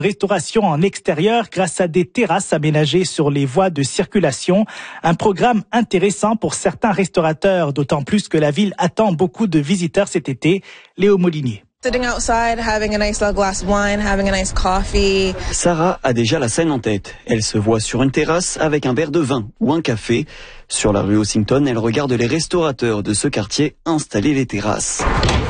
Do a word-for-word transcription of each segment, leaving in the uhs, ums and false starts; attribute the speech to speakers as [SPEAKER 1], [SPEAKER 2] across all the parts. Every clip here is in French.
[SPEAKER 1] Restauration en extérieur grâce à des terrasses aménagées sur les voies de circulation. Un programme intéressant pour certains restaurateurs, d'autant plus que la ville attend beaucoup de visiteurs cet été. Léo Molinier.
[SPEAKER 2] Sitting outside, having a nice little glass of wine, having a nice coffee.
[SPEAKER 3] Sarah a déjà la scène en tête. Elle se voit sur une terrasse avec un verre de vin ou un café. Sur la rue Ossington, elle regarde les restaurateurs de ce quartier installer les terrasses.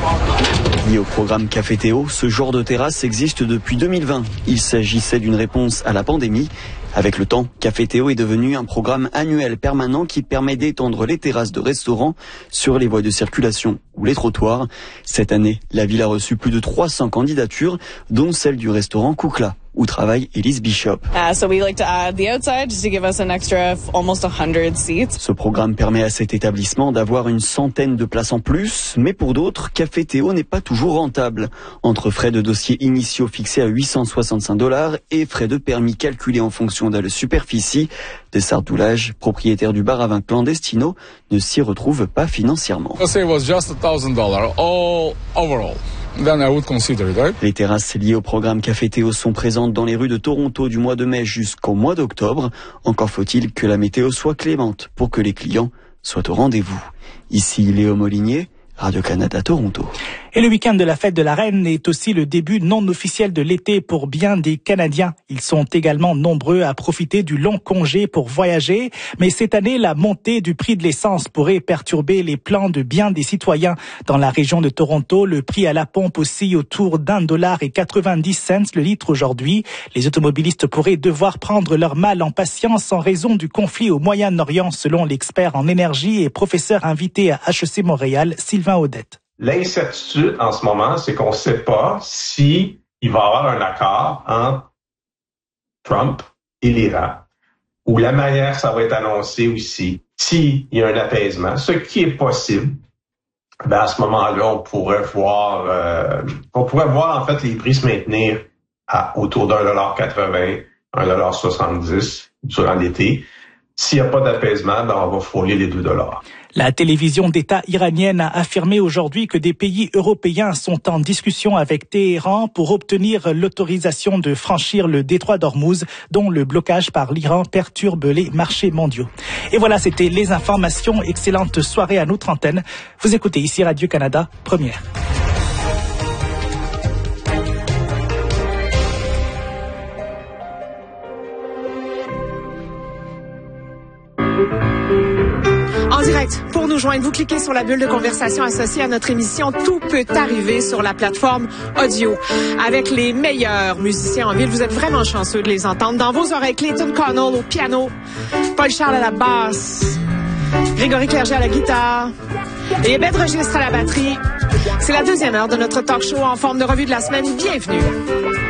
[SPEAKER 3] Lié au programme Café Théo, ce genre de terrasse existe depuis deux mille vingt. Il s'agissait d'une réponse à la pandémie. Avec le temps, Café Théo est devenu un programme annuel permanent qui permet d'étendre les terrasses de restaurants sur les voies de circulation ou les trottoirs. Cette année, la ville a reçu plus de trois cents candidatures, dont celle du restaurant Koukla, où travaille Elise Bishop.
[SPEAKER 4] Uh, so we like to add the outside just to give us an extra almost one hundred seats.
[SPEAKER 3] Ce programme permet à cet établissement d'avoir une centaine de places en plus, mais pour d'autres, Café Théo n'est pas toujours rentable. Entre frais de dossier initiaux fixés à huit cent soixante-cinq dollars et frais de permis calculés en fonction de la superficie, de Sardoulage, propriétaire du bar à vin Clandestino, ne s'y retrouve pas financièrement.
[SPEAKER 5] It was just one thousand dollars all overall. Then I would consider it, right?
[SPEAKER 3] Les terrasses liées au programme Café Théo sont présentes dans les rues de Toronto du mois de mai jusqu'au mois d'octobre. Encore faut-il que la météo soit clémente pour que les clients soient au rendez-vous. Ici Léo Molinier, Radio-Canada Toronto.
[SPEAKER 1] Et le week-end de la fête de la Reine est aussi le début non officiel de l'été pour bien des Canadiens. Ils sont également nombreux à profiter du long congé pour voyager. Mais cette année, la montée du prix de l'essence pourrait perturber les plans de bien des citoyens. Dans la région de Toronto, le prix à la pompe oscille autour d'un dollar et quatre-vingt-dix cents le litre aujourd'hui. Les automobilistes pourraient devoir prendre leur mal en patience en raison du conflit au Moyen-Orient, selon l'expert en énergie et professeur invité à H E C Montréal, Sylvain Audette.
[SPEAKER 6] L'incertitude en ce moment, c'est qu'on ne sait pas si il va y avoir un accord entre Trump et l'Iran, ou la manière ça va être annoncé aussi, s'il y a un apaisement, ce qui est possible. Ben à ce moment-là, on pourrait voir, euh, on pourrait voir en fait les prix se maintenir à autour d'un dollar quatre-vingts, un dollar soixante-dix durant l'été. S'il n'y a pas d'apaisement, ben on va frôler les deux dollars.
[SPEAKER 1] La télévision d'État iranienne a affirmé aujourd'hui que des pays européens sont en discussion avec Téhéran pour obtenir l'autorisation de franchir le détroit d'Ormuz, dont le blocage par l'Iran perturbe les marchés mondiaux. Et voilà, c'était les informations. Excellente soirée à notre antenne. Vous écoutez ici Radio-Canada, première.
[SPEAKER 7] En direct, pour nous joindre, vous cliquez sur la bulle de conversation associée à notre émission. Tout peut arriver sur la plateforme audio. Avec les meilleurs musiciens en ville, vous êtes vraiment chanceux de les entendre. Dans vos oreilles, Clayton Connell au piano, Paul Charles à la basse, Grégory Clerget à la guitare et Ebed Registre à la batterie. C'est la deuxième heure de notre talk show en forme de revue de la semaine. Bienvenue.